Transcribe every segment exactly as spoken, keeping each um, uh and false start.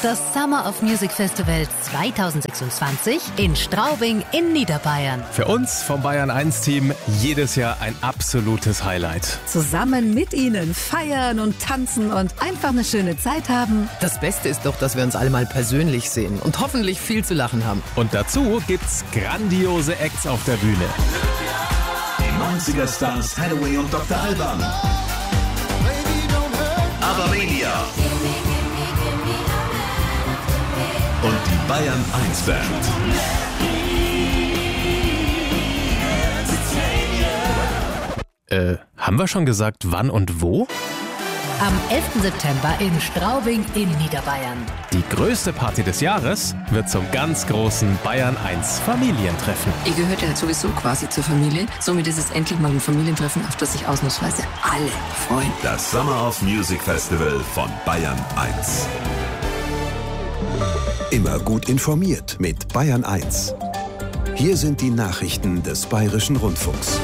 Das Summer of Music Festival zweitausendsechsundzwanzig in Straubing in Niederbayern. Für uns vom Bayern eins Team jedes Jahr ein absolutes Highlight. Zusammen mit Ihnen feiern und tanzen und einfach eine schöne Zeit haben. Das Beste ist doch, dass wir uns alle mal persönlich sehen und hoffentlich viel zu lachen haben. Und dazu gibt's grandiose Acts auf der Bühne. Die neunziger Stars Hathaway und Doktor Alban. Abermania. Und die Bayern eins Band. Äh, haben wir schon gesagt, wann und wo? Am elften September in Straubing in Niederbayern. Die größte Party des Jahres wird zum ganz großen Bayern eins Familientreffen. Ihr gehört ja sowieso quasi zur Familie. Somit ist es endlich mal ein Familientreffen, auf das sich ausnahmsweise alle freuen. Das Summer of Music Festival von Bayern eins. Immer gut informiert mit Bayern eins. Hier sind die Nachrichten des Bayerischen Rundfunks.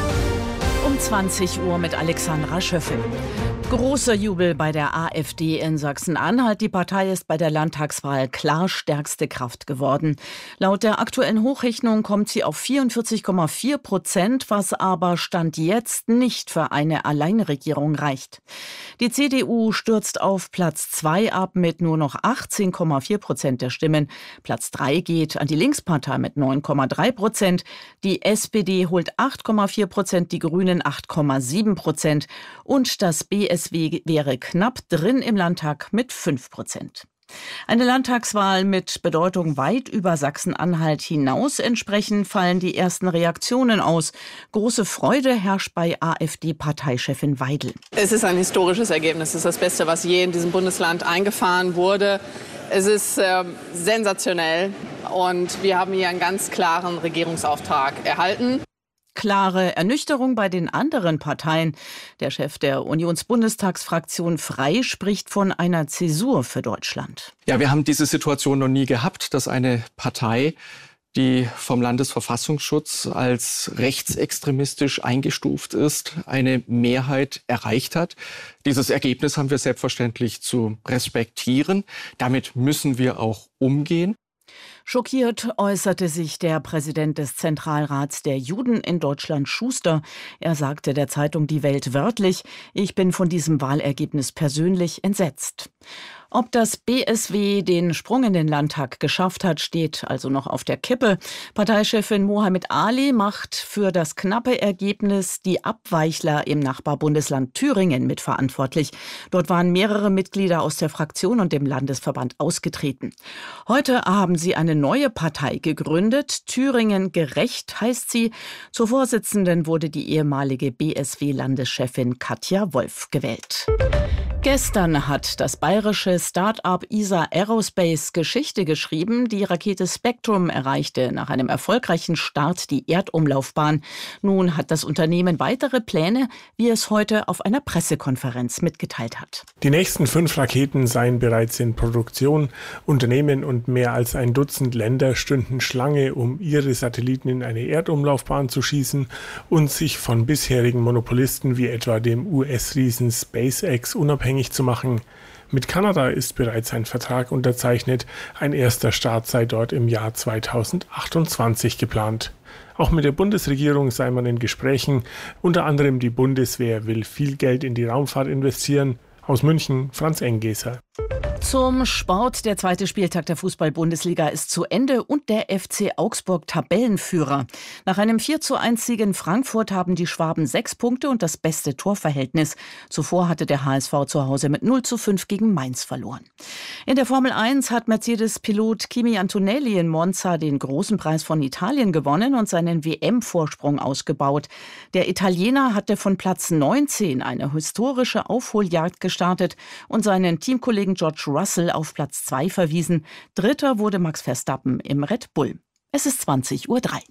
Um zwanzig Uhr mit Alexandra Schöffel. Großer Jubel bei der AfD in Sachsen-Anhalt. Die Partei ist bei der Landtagswahl klar stärkste Kraft geworden. Laut der aktuellen Hochrechnung kommt sie auf vierundvierzig Komma vier Prozent, was aber Stand jetzt nicht für eine Alleinregierung reicht. Die C D U stürzt auf Platz zwei ab mit nur noch achtzehn Komma vier Prozent der Stimmen. Platz drei geht an die Linkspartei mit neun Komma drei Prozent. Die S P D holt acht Komma vier Prozent, die Grünen acht Komma sieben Prozent und das B S W wäre knapp drin im Landtag mit fünf Prozent. Eine Landtagswahl mit Bedeutung weit über Sachsen-Anhalt hinaus. Entsprechend fallen die ersten Reaktionen aus. Große Freude herrscht bei AfD-Parteichefin Weidel. Es ist ein historisches Ergebnis. Es ist das Beste, was je in diesem Bundesland eingefahren wurde. Es ist äh, sensationell und wir haben hier einen ganz klaren Regierungsauftrag erhalten. Klare Ernüchterung bei den anderen Parteien. Der Chef der Unionsbundestagsfraktion Frei spricht von einer Zäsur für Deutschland. Ja, wir haben diese Situation noch nie gehabt, dass eine Partei, die vom Landesverfassungsschutz als rechtsextremistisch eingestuft ist, eine Mehrheit erreicht hat. Dieses Ergebnis haben wir selbstverständlich zu respektieren. Damit müssen wir auch umgehen. Schockiert äußerte sich der Präsident des Zentralrats der Juden in Deutschland, Schuster. Er sagte der Zeitung Die Welt wörtlich: Ich bin von diesem Wahlergebnis persönlich entsetzt. Ob das B S W den Sprung in den Landtag geschafft hat, steht also noch auf der Kippe. Parteichefin Mohammed Ali macht für das knappe Ergebnis die Abweichler im Nachbarbundesland Thüringen mitverantwortlich. Dort waren mehrere Mitglieder aus der Fraktion und dem Landesverband ausgetreten. Heute haben sie eine neue Partei gegründet. Thüringen gerecht heißt sie. Zur Vorsitzenden wurde die ehemalige B S W-Landeschefin Katja Wolf gewählt. Gestern hat das bayerische Start-up I S A Aerospace Geschichte geschrieben. Die Rakete Spectrum erreichte nach einem erfolgreichen Start die Erdumlaufbahn. Nun hat das Unternehmen weitere Pläne, wie es heute auf einer Pressekonferenz mitgeteilt hat. Die nächsten fünf Raketen seien bereits in Produktion. Unternehmen und mehr als ein Dutzend Länder stünden Schlange, um ihre Satelliten in eine Erdumlaufbahn zu schießen und sich von bisherigen Monopolisten wie etwa dem U S-Riesen SpaceX unabhängig zu machen. Mit Kanada ist bereits ein Vertrag unterzeichnet. Ein erster Start sei dort im Jahr zweitausendachtundzwanzig geplant. Auch mit der Bundesregierung sei man in Gesprächen. Unter anderem die Bundeswehr will viel Geld in die Raumfahrt investieren. Aus München, Franz Enggeser. Zum Sport. Der zweite Spieltag der Fußball-Bundesliga ist zu Ende und der F C Augsburg Tabellenführer. Nach einem vier zu eins Sieg in Frankfurt haben die Schwaben sechs Punkte und das beste Torverhältnis. Zuvor hatte der H S V zu Hause mit null zu fünf gegen Mainz verloren. In der Formel eins hat Mercedes-Pilot Kimi Antonelli in Monza den großen Preis von Italien gewonnen und seinen W M-Vorsprung ausgebaut. Der Italiener hatte von Platz neunzehn eine historische Aufholjagd gestartet und seinen Teamkollegen George Russell auf Platz zwei verwiesen. Dritter wurde Max Verstappen im Red Bull. Es ist zwanzig Uhr drei.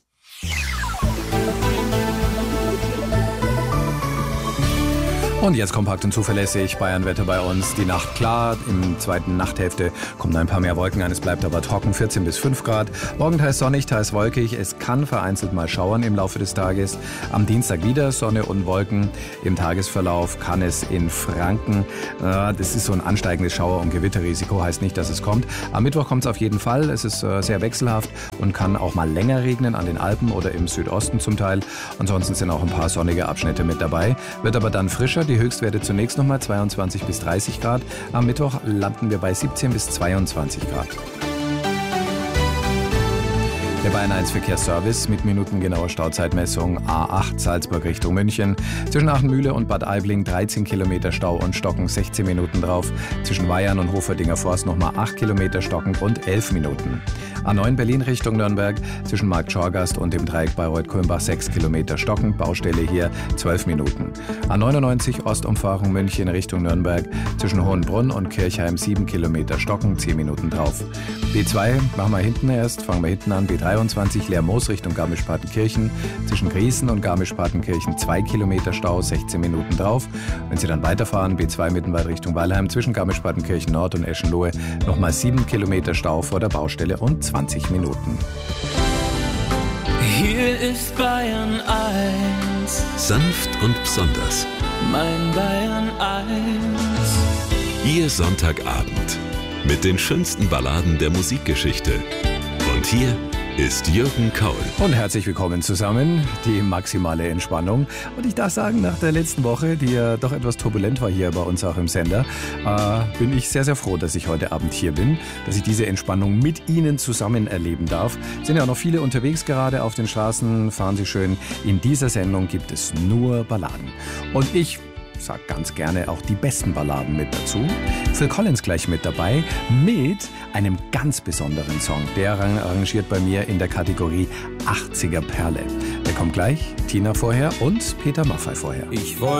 Und jetzt kompakt und zuverlässig, Bayernwetter bei uns. Die Nacht klar, im zweiten Nachthälfte kommen ein paar mehr Wolken an, es bleibt aber trocken, vierzehn bis fünf Grad. Morgen teils sonnig, teils wolkig, es kann vereinzelt mal schauern im Laufe des Tages. Am Dienstag wieder Sonne und Wolken. Im Tagesverlauf kann es in Franken, äh, das ist so ein ansteigendes Schauer- und Gewitterrisiko, heißt nicht, dass es kommt. Am Mittwoch kommt es auf jeden Fall, es ist äh, sehr wechselhaft und kann auch mal länger regnen an den Alpen oder im Südosten zum Teil. Ansonsten sind auch ein paar sonnige Abschnitte mit dabei, wird aber dann frischer. Die Höchstwerte zunächst nochmal zweiundzwanzig bis dreißig Grad. Am Mittwoch landen wir bei siebzehn bis zweiundzwanzig Grad. Der Bayern eins Verkehrsservice mit minutengenauer Stauzeitmessung A acht Salzburg Richtung München. Zwischen Achenmühle und Bad Aibling dreizehn Kilometer Stau und stockend, sechzehn Minuten drauf. Zwischen Weyern und Hoferdinger Forst nochmal acht Kilometer stockend und elf Minuten. A neun Berlin Richtung Nürnberg. Zwischen Markt Schorgast und dem Dreieck Bayreuth-Kulmbach sechs Kilometer stockend. Baustelle hier zwölf Minuten. A neunundneunzig Ostumfahrung München Richtung Nürnberg. Zwischen Hohenbrunn und Kirchheim sieben Kilometer stockend, zehn Minuten drauf. B zwei machen wir hinten erst, fangen wir hinten an. B dreiundzwanzig Lermoos Richtung Garmisch-Partenkirchen. Zwischen Griesen und Garmisch-Partenkirchen zwei Kilometer Stau, sechzehn Minuten drauf. Wenn Sie dann weiterfahren, B zwei Mittenwald Richtung Weilheim. Zwischen Garmisch-Partenkirchen Nord und Eschenlohe nochmal sieben Kilometer Stau vor der Baustelle und zwanzig Minuten. Hier ist Bayern eins. Sanft und besonders. Mein Bayern eins. Ihr Sonntagabend mit den schönsten Balladen der Musikgeschichte. Und hier ist Jürgen Kaul. Und herzlich willkommen zusammen, die maximale Entspannung. Und ich darf sagen, nach der letzten Woche, die ja doch etwas turbulent war hier bei uns auch im Sender, äh, bin ich sehr, sehr froh, dass ich heute Abend hier bin, dass ich diese Entspannung mit Ihnen zusammen erleben darf. Es sind ja auch noch viele unterwegs gerade auf den Straßen, fahren Sie schön. In dieser Sendung gibt es nur Balladen. Und ich sag ganz gerne auch die besten Balladen mit dazu. Phil Collins gleich mit dabei, mit einem ganz besonderen Song. Der arrangiert bei mir in der Kategorie achtziger Perle. Der kommt gleich, Tina vorher und Peter Maffay vorher. Ich wollte